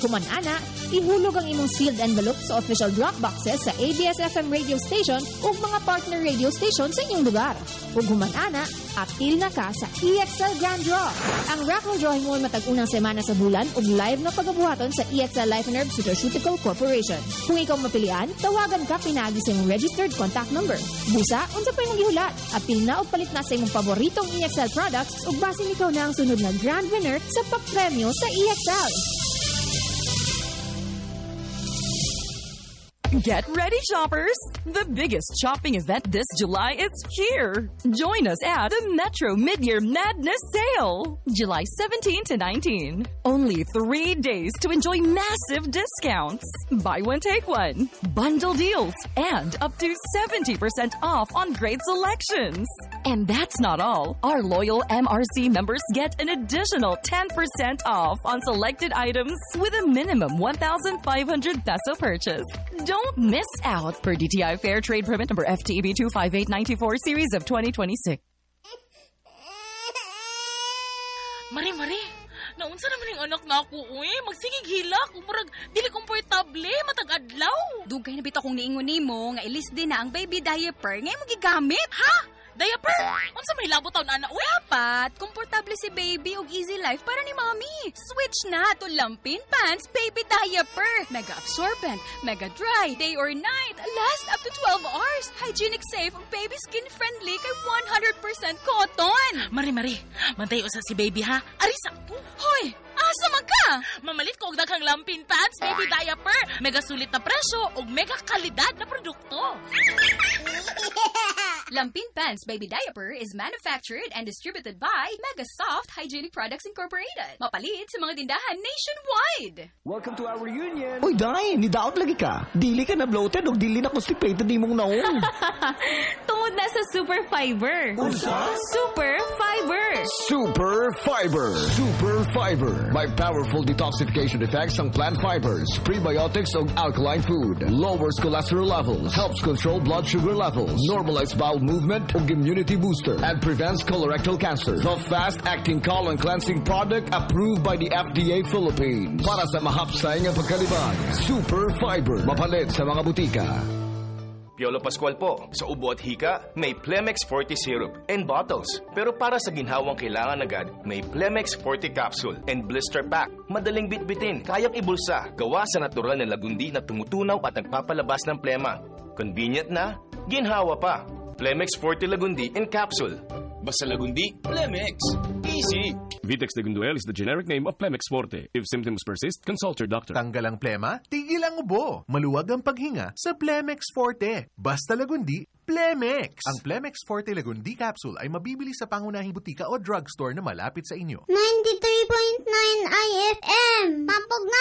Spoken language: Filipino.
Human ana, ihulog ang imong sealed envelope sa official drop boxes sa ABS-FM radio station ug mga partner radio station sa inyong lugar. Ug human ana, apil na ka sa EXL Grand Draw. Ang raffle drawing mo matag unang semana sa bulan ug live na pagabuhaton sa EXL Life and Herb Nutraceutical Corporation. Kung ikaw mapilian, tawagan ka pinaagi sa imong registered contact number. Busa, unsa pa imong gihulat? Apil na og palit na sa imong paboritong EXL products ug basin ikaw na ang sunod na grand winner sa papremyo sa EXL. Get ready, shoppers! The biggest shopping event this July is here. Join us at the Metro Mid-Year Madness Sale, July 17 to 19. Only 3 days to enjoy massive discounts. Buy one, take one. Bundle deals and up to 70% off on great selections. And that's not all. Our loyal MRC members get an additional 10% off on selected items with a minimum 1,500 peso purchase. Don't miss out per DTI Fair Trade Permit number FTEB 25894 series of 2026. Mari, naunsa naman yung anak na ako, magsigig hilak, umurag, dili komportable, matag adlaw. Dugay na bitaw kong niingon nimo nga ilis din na ang baby diaper ngay mo gigamit. Ha? Diaper? Unsa may labot taon ana? Dapat, komportable si baby ug easy life para ni mommy. Switch na to Lampin Pants Baby Diaper. Mega absorbent, mega dry, day or night, last up to 12 hours. Hygienic safe ug baby skin friendly kay 100% cotton. Mari, mantayo sa si baby ha. Ari sakto. Hoy, asa man ka? Mamalit ko og daghang Lampin Pants Baby Diaper. Mega sulit na presyo ug mega kalidad na produkto. Lampin Pants Baby Diaper is manufactured and distributed by Mega Soft Hygienic Products Incorporated. Mapalit sa mga tindahan nationwide. Welcome to our reunion. Uy, Day, nidaot lagi ka. Dili ka na bloated o dili na constipated di mong naong. Tungod na sa Super Fiber. Unsa? Super Fiber. Super Fiber. Super Fiber. May powerful detoxification effects ang plant fibers, prebiotics o alkaline food. Lowers cholesterol levels. Helps control blood sugar levels. Normalize bowel movement o immunity booster. And prevents colorectal cancer. The fast-acting colon cleansing product approved by the FDA Philippines. Para sa mahapsay ng pagkalibang. Super Fiber. Mapalit sa mga butika. Piolo Pascual po. Sa ubo at hika, may Plemex Forte Syrup and bottles. Pero para sa ginhawang kailangan agad, may Plemex Forte Capsule and Blister Pack. Madaling bitbitin, kayang ibulsa. Gawa sa natural na lagundi na tumutunaw at nagpapalabas ng plema. Convenient na, ginhawa pa. Plemex Forte Lagundi in Capsule. Basta Lagundi, Plemex. Easy. Vitex Lagunduel is the generic name of Plemex Forte. If symptoms persist, consult your doctor. Tanggal ang plema, tigil ang ubo. Maluwag ang paghinga sa Plemex Forte. Basta Lagundi, Plemex. Ang Plemex Forte Lagundi Capsule ay mabibili sa pangunahing butika o drugstore na malapit sa inyo. 93.9 IFM. Pampog na